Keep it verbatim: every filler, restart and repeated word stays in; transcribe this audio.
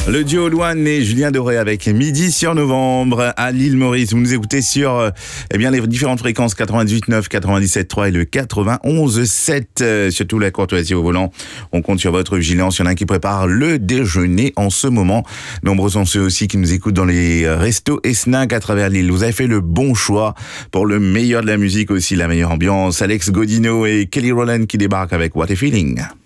Le duo Louane et Julien Doré avec Midi sur Novembre à l'île Maurice. Vous nous écoutez sur euh, eh bien, les différentes fréquences quatre-vingt-dix-huit neuf, quatre-vingt-dix-sept trois et le quatre-vingt-onze sept. Euh, surtout la courtoisie au volant. On compte sur votre vigilance. Il y en a un qui prépare le déjeuner en ce moment. Nombreux sont ceux aussi qui nous écoutent dans les restos et snacks à travers l'île. Vous avez fait le bon choix pour le meilleur de la musique aussi, la meilleure ambiance. Alex Godino et Kelly Rowland qui débarquent avec What a Feeling.